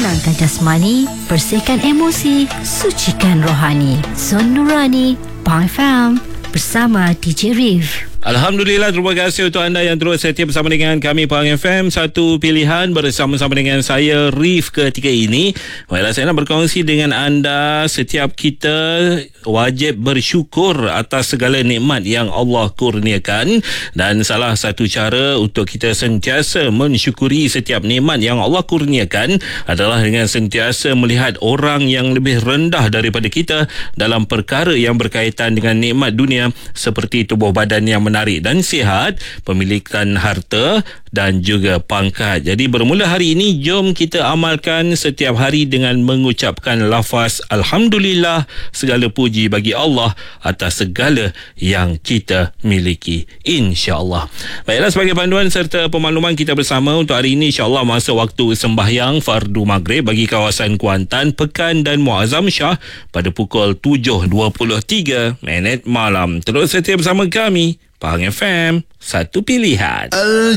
tenangkan jasmani, bersihkan emosi, sucikan rohani. Sun Nurani, Pang FM, bersama DJ Rif. Alhamdulillah, terima kasih untuk anda yang terus setia bersama dengan kami Pahang FM. Satu pilihan bersama-sama dengan saya Rif ketika ini. Baiklah, saya nak berkongsi dengan anda. Setiap kita wajib bersyukur atas segala nikmat yang Allah kurniakan, dan salah satu cara untuk kita sentiasa mensyukuri setiap nikmat yang Allah kurniakan adalah dengan sentiasa melihat orang yang lebih rendah daripada kita dalam perkara yang berkaitan dengan nikmat dunia, seperti tubuh badan yang menarik dan sihat, pemilikan harta dan juga pangkat. Jadi bermula hari ini, jom kita amalkan setiap hari dengan mengucapkan lafaz Alhamdulillah, segala puji bagi Allah atas segala yang kita miliki, insya-Allah. Baiklah, sebagai panduan serta pemakluman kita bersama untuk hari ini, insya-Allah masa waktu sembahyang fardu maghrib bagi kawasan Kuantan, Pekan dan Muazzam Shah pada pukul 7.23 malam. Terus setia bersama kami Pahang FM, satu pilihan.